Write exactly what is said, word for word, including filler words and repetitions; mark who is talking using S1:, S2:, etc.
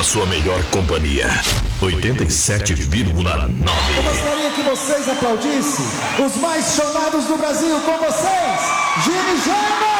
S1: sua melhor companhia. oitenta e sete vírgula nove.
S2: Eu gostaria que vocês aplaudissem os mais chorados do Brasil com vocês, Jimmy Jama!